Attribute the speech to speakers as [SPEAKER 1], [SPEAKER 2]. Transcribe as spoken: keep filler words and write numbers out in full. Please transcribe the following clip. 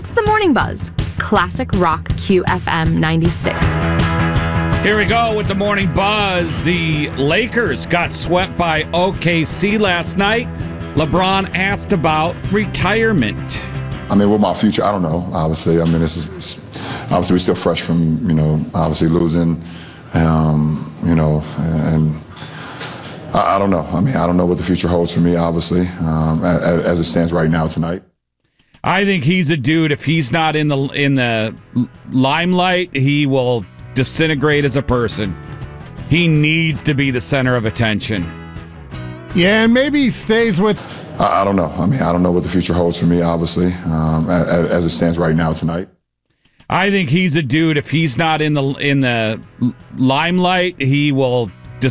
[SPEAKER 1] It's the Morning Buzz. Classic Rock Q F M ninety-six.
[SPEAKER 2] Here we go with the Morning Buzz. The Lakers got swept by O K C last night. LeBron asked about retirement.
[SPEAKER 3] I mean, with my future, I don't know, obviously. I mean, this is, obviously, we're still fresh from, you know, obviously losing, um, you know, and I, I don't know. I mean, I don't know what the future holds for me, obviously, um, as, as it stands right now tonight.
[SPEAKER 2] I think he's a dude, if he's not in the in the limelight, he will disintegrate as a person. He needs to be the center of attention.
[SPEAKER 4] Yeah, and maybe he stays with...
[SPEAKER 3] I, I don't know. I mean, I don't know what the future holds for me, obviously, um, as, as it stands right now tonight.
[SPEAKER 2] I think he's a dude, if he's not in the in the limelight, he will